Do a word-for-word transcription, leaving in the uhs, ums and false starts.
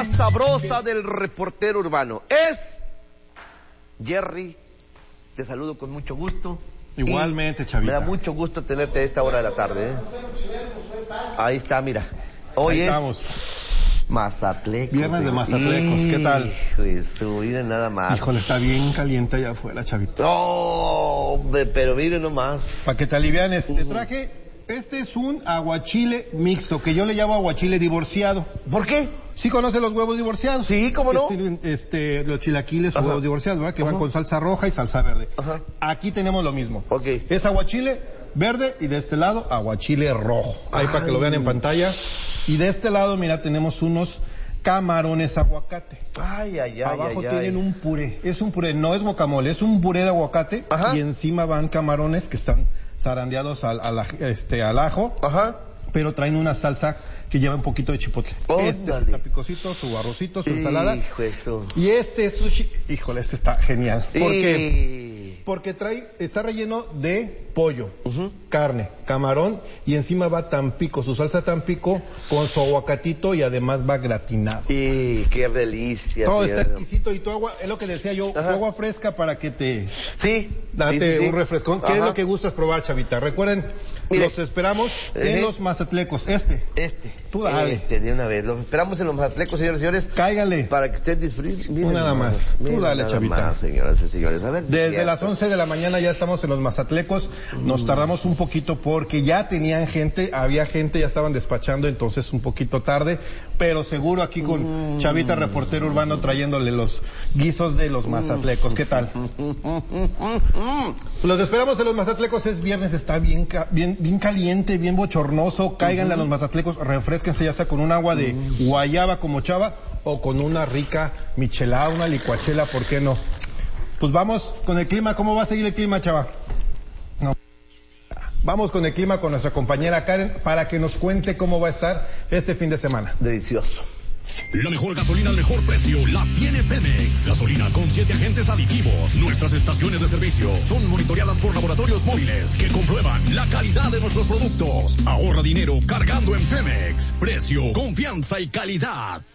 más sabrosa del reportero urbano. Es Jerry. Te saludo con mucho gusto. Igualmente, Chavita. Me da mucho gusto tenerte a esta hora de la tarde, ¿eh? Ahí está, mira. Hoy Ahí es estamos. Mazatlecos. Viernes de Mazatlecos, ¿qué tal? Hijo, miren nada más. Híjole, está bien caliente allá afuera, Chavita. Oh, hombre, pero miren nomás. Para que te alivianes, te traje, este es un aguachile mixto, que yo le llamo aguachile divorciado. ¿Por qué? ¿Sí conoces los huevos divorciados? Sí, ¿cómo no? Sirven, este, los chilaquiles o huevos divorciados, ¿verdad? Que Ajá. van con salsa roja y salsa verde. Ajá. Aquí tenemos lo mismo. Ok. Es aguachile verde y de este lado aguachile rojo. Ahí para que lo vean en pantalla. Y de este lado, mira, tenemos unos camarones aguacate. Ay, ay, ay, Abajo ay, tienen ay. un puré. Es un puré, no es guacamole, es un puré de aguacate. Ajá. Y encima van camarones que están zarandeados al, al, este, al ajo. Ajá. Pero traen una salsa que lleva un poquito de chipotle. Óndale. Este sí está picosito, su arrocito, su ensalada. Hijo, eso. Y este sushi, híjole, este está genial. ¿Por qué? Sí. Porque trae, está relleno de pollo, Uh-huh. carne, camarón y encima va Tampico, su salsa Tampico con su aguacatito y además va gratinado. Sí, qué delicia. Todo sí, está ya. exquisito y tu agua, es lo que decía yo, tu Ajá. agua fresca para que te Sí. date sí, sí, sí. un refrescón. ¿Qué es Ajá. lo que gustas probar, Chavita? Recuerden, Mire. los esperamos en Ejé. los Mazatlecos. Este, Este. Tú dale. Este, de una vez. Los esperamos en los Mazatlecos, señores y señores. cáigale. Para que usted disfrute. Miren Tú nada más. Tú miren dale, nada Chavita. más, señoras y señores. A ver si es Desde cierto. las once de la mañana ya estamos en los Mazatlecos. Nos tardamos un poquito porque ya tenían gente, había gente, ya estaban despachando, entonces un poquito tarde. Pero seguro aquí con Chavita, reportero urbano, trayéndole los guisos de los Mazatlecos. ¿Qué tal? Los esperamos en los Mazatlecos. Es viernes, está bien, ca- bien, bien caliente, bien bochornoso. Cáiganle a los Mazatlecos, refresquense ya sea con un agua de guayaba como chava o con una rica michelada, una licuachela, ¿por qué no? Pues vamos con el clima. ¿Cómo va a seguir el clima, chava? No. Vamos con el clima con nuestra compañera Karen para que nos cuente cómo va a estar este fin de semana. Delicioso. La mejor gasolina al mejor precio la tiene Pemex. Gasolina con siete agentes aditivos. Nuestras estaciones de servicio son monitoreadas por laboratorios móviles que comprueban la calidad de nuestros productos. Ahorra dinero cargando en Pemex. Precio, confianza y calidad.